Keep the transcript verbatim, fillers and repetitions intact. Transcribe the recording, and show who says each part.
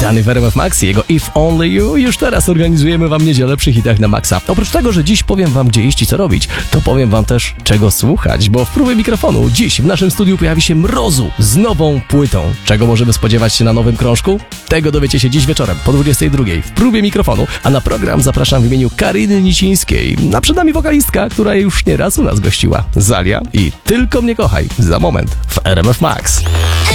Speaker 1: Witany w R M F Max i jego If Only You. Już teraz organizujemy wam niedzielę przy hitach na Maxa. Oprócz tego, że dziś powiem wam, gdzie iść i co robić, to powiem wam też, czego słuchać, bo w próbie mikrofonu dziś w naszym studiu pojawi się Mrozu z nową płytą. Czego możemy spodziewać się na nowym krążku? Tego dowiecie się dziś wieczorem po dwudziestej drugiej w próbie mikrofonu, a na program zapraszam w imieniu Karyny Nicińskiej. A przed nami wokalistka, która już nieraz u nas gościła, Zalia i Tylko mnie kochaj za moment w R M F Max.